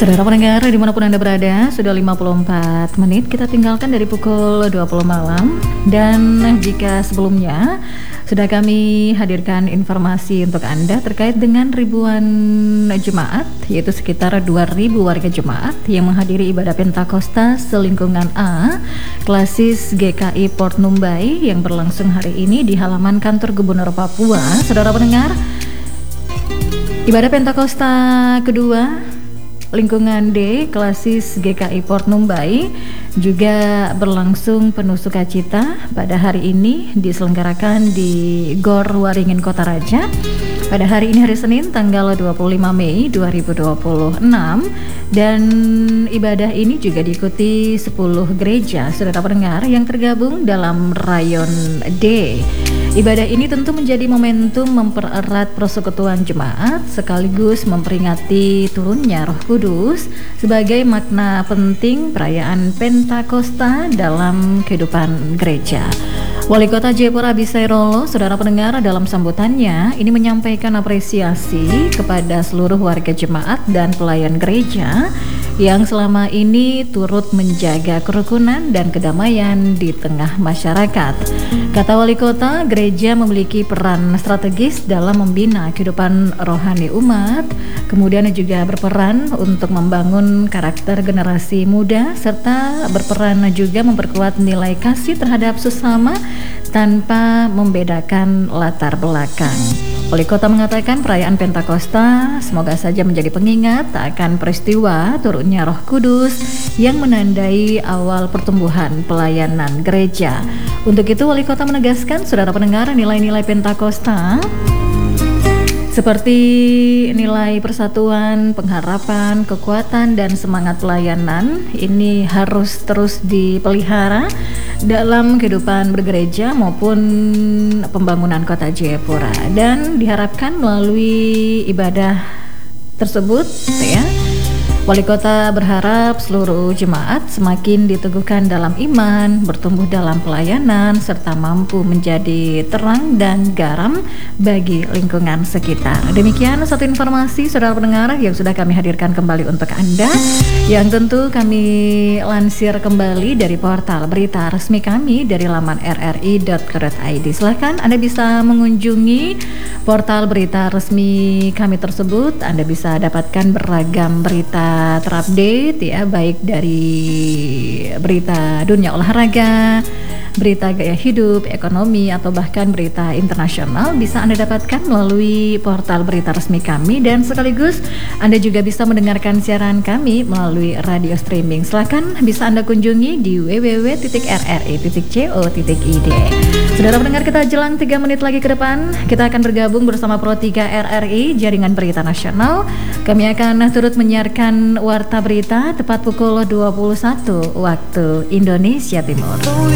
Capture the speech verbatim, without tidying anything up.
Saudara pendengar dimanapun Anda berada, sudah lima puluh empat menit kita tinggalkan dari pukul dua puluh malam. Dan jika sebelumnya sudah kami hadirkan informasi untuk Anda terkait dengan ribuan jemaat, yaitu sekitar dua ribu warga jemaat yang menghadiri ibadah Pentakosta selingkungan A Klasis G K I Port Numbai yang berlangsung hari ini di halaman kantor Gubernur Papua. Saudara pendengar, ibadah Pentakosta kedua lingkungan D Klasis G K I Port Numbai juga berlangsung penuh sukacita pada hari ini, diselenggarakan di Gor Waringin Kota Raja pada hari ini, hari Senin tanggal dua puluh lima Mei dua ribu dua puluh enam, dan ibadah ini juga diikuti sepuluh gereja saudara pendengar yang tergabung dalam rayon D. Ibadah ini tentu menjadi momentum mempererat persekutuan jemaat sekaligus memperingati turunnya Roh Kudus sebagai makna penting perayaan Pentakosta dalam kehidupan gereja. Wali Kota Jayapura Abisairolo, saudara pendengar, dalam sambutannya ini menyampaikan apresiasi kepada seluruh warga jemaat dan pelayan gereja yang selama ini turut menjaga kerukunan dan kedamaian di tengah masyarakat. Kata Wali Kota, gereja memiliki peran strategis dalam membina kehidupan rohani umat, kemudian juga berperan untuk membangun karakter generasi muda, serta berperan juga memperkuat nilai kasih terhadap sesama tanpa membedakan latar belakang. Wali Kota mengatakan perayaan Pentakosta semoga saja menjadi pengingat akan peristiwa turunnya Roh Kudus yang menandai awal pertumbuhan pelayanan gereja. Untuk itu Wali Kota menegaskan, saudara pendengar, nilai-nilai Pentakosta seperti nilai persatuan, pengharapan, kekuatan, dan semangat pelayanan ini harus terus dipelihara dalam kehidupan bergereja maupun pembangunan kota Jayapura, dan diharapkan melalui ibadah tersebut ya, Wali Kota berharap seluruh jemaat semakin diteguhkan dalam iman, bertumbuh dalam pelayanan, serta mampu menjadi terang dan garam bagi lingkungan sekitar. Demikian satu informasi saudara pendengar yang sudah kami hadirkan kembali untuk Anda, yang tentu kami lansir kembali dari portal berita resmi kami dari laman r r i dot co dot i d. Silahkan Anda bisa mengunjungi portal berita resmi kami tersebut. Anda bisa dapatkan beragam berita terupdate ya, baik dari berita dunia olahraga, berita gaya hidup, ekonomi, atau bahkan berita internasional bisa Anda dapatkan melalui portal berita resmi kami, dan sekaligus Anda juga bisa mendengarkan siaran kami melalui radio streaming. Silakan bisa Anda kunjungi di w w w titik r r i titik co titik i d. Saudara pendengar, kita jelang tiga menit lagi ke depan kita akan bergabung bersama Pro tiga R R I Jaringan Berita Nasional. Kami akan turut menyiarkan warta berita tepat pukul dua puluh satu waktu Indonesia Timur.